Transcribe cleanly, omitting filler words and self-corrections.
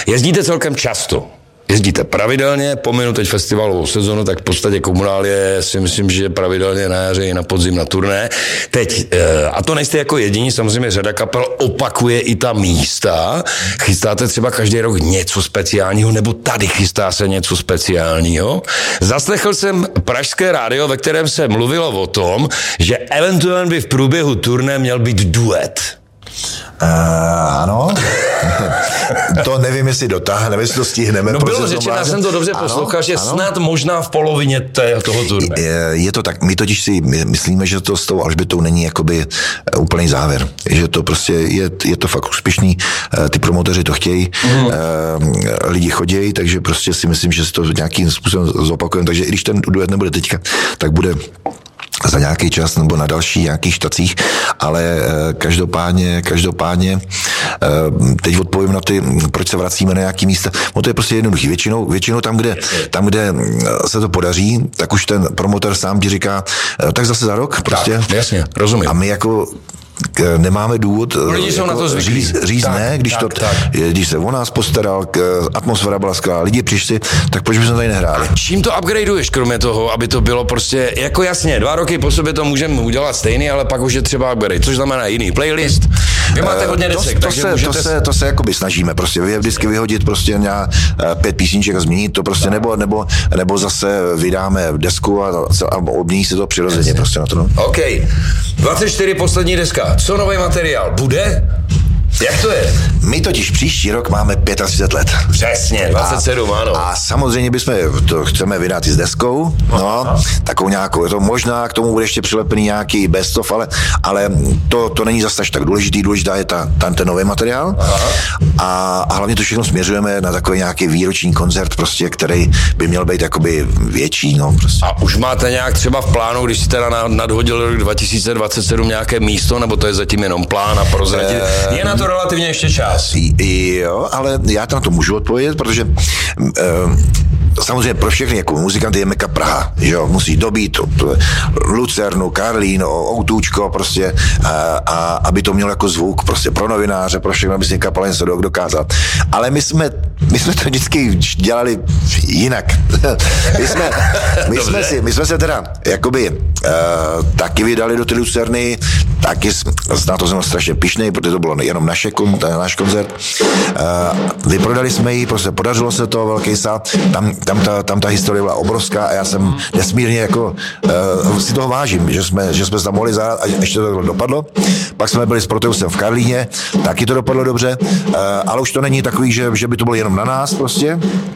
Jezdíte celkem často. Jezdíte pravidelně, pominu teď festivalovou sezonu, tak v podstatě Komunálie si myslím, že pravidelně na jaře i na podzim na turné. Teď, a to nejste jako jediní, samozřejmě řada kapel opakuje i ta místa. Chystáte třeba každý rok něco speciálního, nebo tady chystá se něco speciálního. Zaslechl jsem pražské rádio, ve kterém se mluvilo o tom, že eventuálně by v průběhu turné měl být duet. Ano. To nevím, jestli dotáhneme, jestli to stihneme. No bylo řečeno, já jsem to dobře poslouchal, že snad možná v polovině toho turné. Je to tak, my totiž si myslíme, že to s tou Alžbětou není jakoby úplný závěr. Že to prostě je to fakt úspěšný, ty promoteři to chtějí, lidi chodějí, takže prostě si myslím, že si to nějakým způsobem zopakujeme, takže i když ten duet nebude teďka, tak bude za nějaký čas nebo na další nějakých štacích, ale každopádně teď odpovím na ty, proč se vracíme na nějaký místa. No to je prostě jednoduchý. Většinou tam, kde se to podaří, tak už ten promotor sám ti říká, tak zase za rok prostě. Tak, jasně, rozumím. A my jako nemáme důvod jako říct ne, když se o nás postaral, atmosféra byla skvělá, lidi přišli, tak proč bychom tady nehráli? A čím to upgradeuješ, kromě toho, aby to bylo prostě, jako jasně, 2 roky po sobě to můžeme udělat stejný, ale pak už je třeba upgrade, což znamená jiný playlist. Vy máte hodně desek, to se jakoby snažíme prostě vždycky vyhodit prostě 5 písniček a změnit to prostě, nebo zase vydáme desku a obmění se to přirozeně prostě na to. No. OK. 24 poslední deska. Co nový materiál? Bude? Jak to je? My totiž příští rok máme 35 let. Přesně, 27, ano. A samozřejmě bychom to chceme vydat i s deskou, no, takovou nějakou, to možná k tomu bude ještě přilepený nějaký best of, ale to není zase tak důležitá je ten nový materiál. A hlavně to všechno směřujeme na takový nějaký výroční koncert, prostě, který by měl být jakoby větší, no, prostě. A už máte nějak třeba v plánu, když si teda nadhodil rok 2027 nějaké místo, nebo to je zatím jenom plán a prozradit? Je na to relativně ještě čas. Jo, ale já to na to můžu odpovědět, protože samozřejmě pro všechny jako muzikanty je Meka Praha, že jo, musí dobít Lucernu, Karlín, Outůčko, prostě, a aby to mělo jako zvuk, prostě pro novináře, pro všechno, aby si kapela něco dokázat. Ale my jsme to vždycky dělali jinak. My jsme se teda jakoby taky vydali do ty Lucerny, taky na to jsem strašně pyšnej, protože to bylo jenom náš koncert. Vyprodali jsme ji, prostě podařilo se to, velký sál, tam ta historie byla obrovská a já jsem nesmírně jako si toho vážím, že jsme tam mohli zahrát a ještě to dopadlo. Pak jsme byli s Proteusem v Karlíně, taky to dopadlo dobře, ale už to není takový, že by to bylo jenom na nás prostě,